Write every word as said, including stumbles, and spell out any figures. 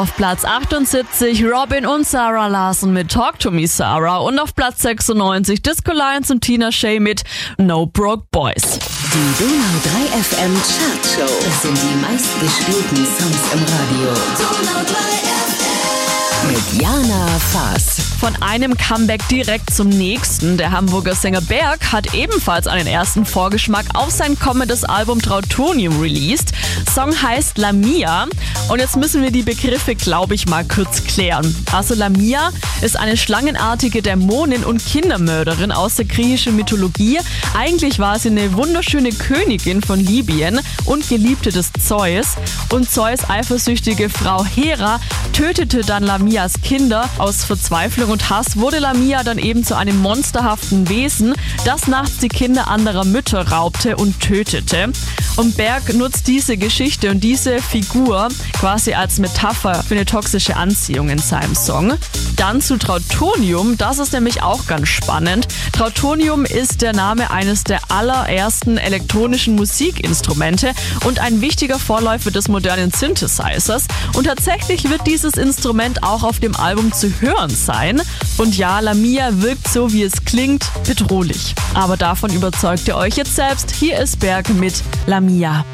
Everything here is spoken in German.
Auf Platz achtundsiebzig Robin und Sarah Larson mit Talk to Me Sarah und auf Platz sechsundneunzig Disco Lions und Tina Shay mit No Broke Boys. Die Donau drei F M Chartshow. Das sind die meistgespielten Songs im Radio. Donau drei F M mit Jana Faas. Von einem Comeback direkt zum nächsten. Der Hamburger Sänger Berg hat ebenfalls einen ersten Vorgeschmack auf sein kommendes Album Trautonium released. Song heißt Lamia und jetzt müssen wir die Begriffe, glaube ich, mal kurz klären. Also Lamia ist eine schlangenartige Dämonin und Kindermörderin aus der griechischen Mythologie. Eigentlich war sie eine wunderschöne Königin von Libyen und Geliebte des Zeus. Und Zeus' eifersüchtige Frau Hera tötete dann Lamias Kinder. Aus Verzweiflung und Hass wurde Lamia dann eben zu einem monsterhaften Wesen, das nachts die Kinder anderer Mütter raubte und tötete. Und Berg nutzt diese Geschichte und diese Figur quasi als Metapher für eine toxische Anziehung in seinem Song. Dann zu Trautonium, das ist nämlich auch ganz spannend. Trautonium ist der Name eines der allerersten elektronischen Musikinstrumente und ein wichtiger Vorläufer des modernen Synthesizers. Und tatsächlich wird dieses Instrument auch auf dem Album zu hören sein. Und ja, Lamia wirkt so, wie es klingt, bedrohlich. Aber davon überzeugt ihr euch jetzt selbst. Hier ist Berg mit Lamia.